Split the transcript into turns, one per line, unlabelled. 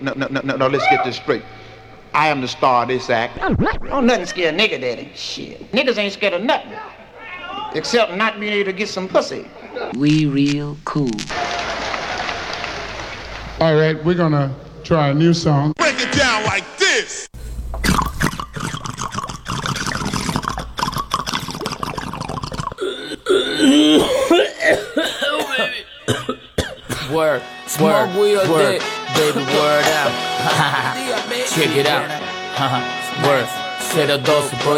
no, let's get this straight. I am the star of this act.
Don't nothing scare a nigga, daddy. Shit. Niggas ain't scared of nothing. Except not being able to get some pussy.
We real cool.
All right, we're gonna try a new song.
Break it down like this.
Word, smoke weed or dick, baby, word out. Check it out. Word, say the dose,